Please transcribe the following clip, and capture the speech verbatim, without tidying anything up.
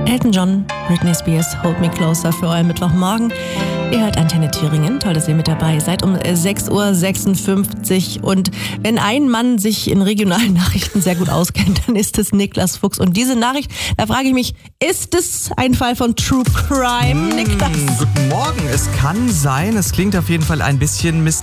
Elton John, Britney Spears, Hold Me Closer für euren Mittwochmorgen. Ihr hört Antenne Thüringen. Toll, dass ihr mit dabei seid um sechs Uhr sechsundfünfzig. Und wenn ein Mann sich in regionalen Nachrichten sehr gut auskennt, dann ist es Niklas Fuchs. Und diese Nachricht, da frage ich mich, ist es ein Fall von True Crime, Mmh, Niklas? Guten Morgen. Es kann sein, es klingt auf jeden Fall ein bisschen mysteriös.